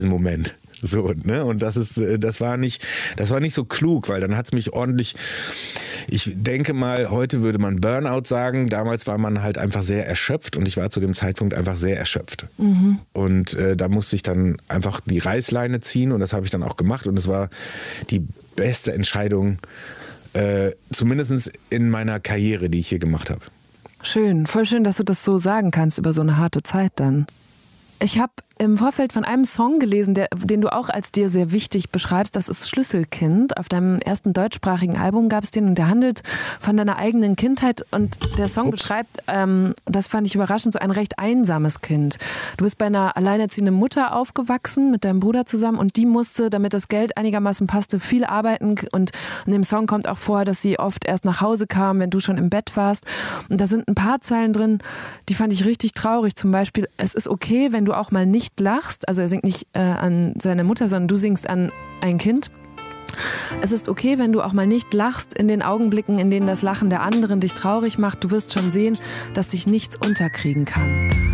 Moment. So, ne? Und das war nicht so klug, weil dann hat es mich ordentlich, ich denke mal, heute würde man Burnout sagen, damals war man halt einfach sehr erschöpft und ich war zu dem Zeitpunkt einfach sehr erschöpft. Und da musste ich dann einfach die Reißleine ziehen und das habe ich dann auch gemacht und es war die beste Entscheidung, zumindest in meiner Karriere, die ich hier gemacht habe. Schön, voll schön, dass du das so sagen kannst über so eine harte Zeit dann. Ich habe im Vorfeld von einem Song gelesen, den du auch als dir sehr wichtig beschreibst. Das ist Schlüsselkind. Auf deinem ersten deutschsprachigen Album gab es den und der handelt von deiner eigenen Kindheit. Und der Song beschreibt, das fand ich überraschend, so ein recht einsames Kind. Du bist bei einer alleinerziehenden Mutter aufgewachsen mit deinem Bruder zusammen und die musste, damit das Geld einigermaßen passte, viel arbeiten. Und in dem Song kommt auch vor, dass sie oft erst nach Hause kam, wenn du schon im Bett warst. Und da sind ein paar Zeilen drin, die fand ich richtig traurig. Zum Beispiel, es ist okay, wenn du auch mal nicht lachst, also er singt nicht an seine Mutter, sondern du singst an ein Kind. Es ist okay, wenn du auch mal nicht lachst in den Augenblicken, in denen das Lachen der anderen dich traurig macht. Du wirst schon sehen, dass dich nichts unterkriegen kann.